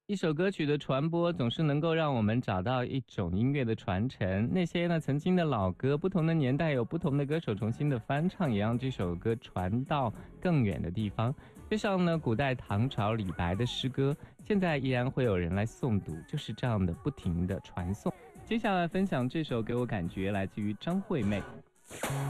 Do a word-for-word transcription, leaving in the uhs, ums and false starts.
一首歌曲的传播总是能够让我们找到一种音乐的传承。那些呢曾经的老歌，不同的年代有不同的歌手重新的翻唱，也让这首歌传到更远的地方。就像呢古代唐朝李白的诗歌，现在依然会有人来诵读，就是这样的不停的传颂。接下来分享这首给我感觉来自于张惠妹。